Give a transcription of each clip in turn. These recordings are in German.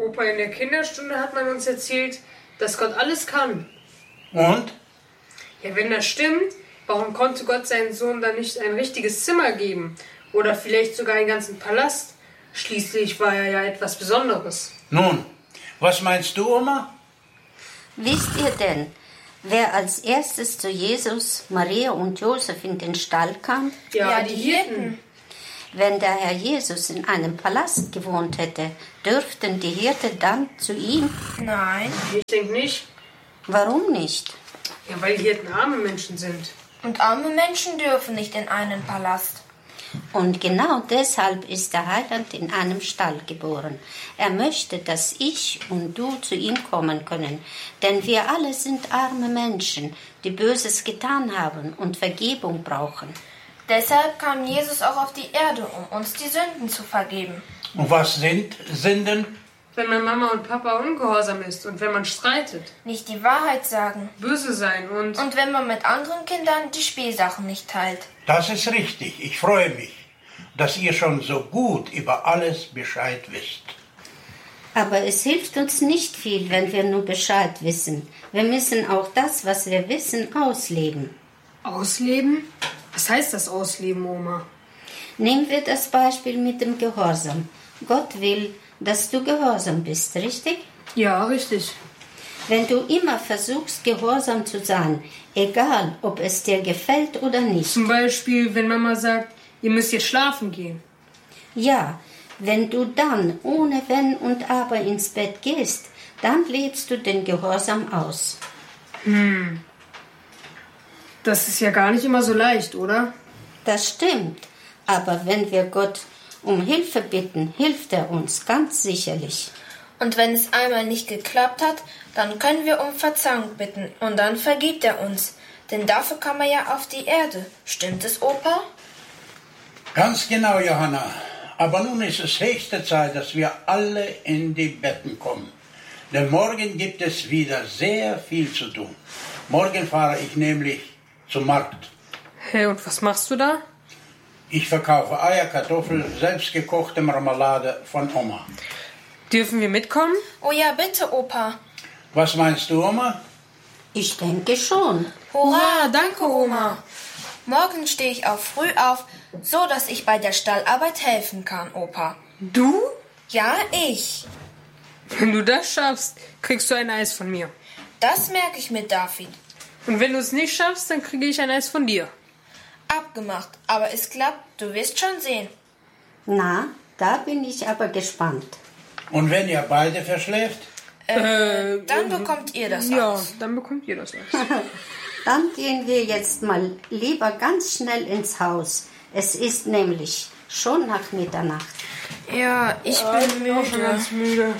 Opa, in der Kinderstunde hat man uns erzählt, dass Gott alles kann. Und? Ja, wenn das stimmt, warum konnte Gott seinen Sohn dann nicht ein richtiges Zimmer geben? Oder vielleicht sogar einen ganzen Palast? Schließlich war er ja etwas Besonderes. Nun, was meinst du, Oma? Wisst ihr denn, wer als erstes zu Jesus, Maria und Josef in den Stall kam? Ja, die Hirten. Wenn der Herr Jesus in einem Palast gewohnt hätte, dürften die Hirten dann zu ihm? Nein. Ich denke nicht. Warum nicht? Ja, weil die Hirten arme Menschen sind. Und arme Menschen dürfen nicht in einen Palast. Und genau deshalb ist der Heiland in einem Stall geboren. Er möchte, dass ich und du zu ihm kommen können, denn wir alle sind arme Menschen, die Böses getan haben und Vergebung brauchen. Deshalb kam Jesus auch auf die Erde, um uns die Sünden zu vergeben. Und was sind Sünden? Wenn man Mama und Papa ungehorsam ist und wenn man streitet. Nicht die Wahrheit sagen. Böse sein und wenn man mit anderen Kindern die Spielsachen nicht teilt. Das ist richtig. Ich freue mich, dass ihr schon so gut über alles Bescheid wisst. Aber es hilft uns nicht viel, wenn wir nur Bescheid wissen. Wir müssen auch das, was wir wissen, ausleben. Ausleben? Was heißt das Ausleben, Oma? Nehmen wir das Beispiel mit dem Gehorsam. Gott will, dass du gehorsam bist, richtig? Ja, richtig. Wenn du immer versuchst, gehorsam zu sein, egal ob es dir gefällt oder nicht. Zum Beispiel, wenn Mama sagt, ihr müsst jetzt schlafen gehen. Ja, wenn du dann ohne Wenn und Aber ins Bett gehst, dann lebst du den Gehorsam aus. Das ist ja gar nicht immer so leicht, oder? Das stimmt, aber wenn wir Gott um Hilfe bitten, hilft er uns ganz sicherlich. Und wenn es einmal nicht geklappt hat, dann können wir um Verzeihung bitten und dann vergibt er uns. Denn dafür kam er ja auf die Erde. Stimmt es, Opa? Ganz genau, Johanna. Aber nun ist es höchste Zeit, dass wir alle in die Betten kommen. Denn morgen gibt es wieder sehr viel zu tun. Morgen fahre ich nämlich zum Markt. Hey, und was machst du da? Ich verkaufe Eier, Kartoffeln, selbstgekochte Marmelade von Oma. Dürfen wir mitkommen? Oh ja, bitte, Opa. Was meinst du, Oma? Ich denke schon. Hurra, danke, Oma. Morgen stehe ich auch früh auf, so dass ich bei der Stallarbeit helfen kann, Opa. Du? Ja, ich. Wenn du das schaffst, kriegst du ein Eis von mir. Das merke ich mit David. Und wenn du es nicht schaffst, dann kriege ich ein Eis von dir. Abgemacht, aber es klappt, du wirst schon sehen. Na, da bin ich aber gespannt. Und wenn ihr beide verschläft? Dann bekommt ihr das Ja, Eis. dann bekommt ihr das Eis. Dann gehen wir jetzt mal lieber ganz schnell ins Haus. Es ist nämlich schon nach Mitternacht. Ja, ich bin bin auch schon ganz müde.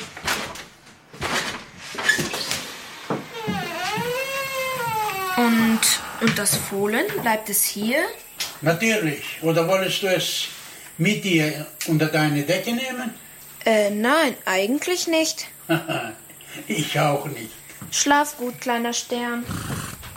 Und das Fohlen, bleibt es hier? Natürlich. Oder wolltest du es mit dir unter deine Decke nehmen? Nein, eigentlich nicht. Ich auch nicht. Schlaf gut, kleiner Stern.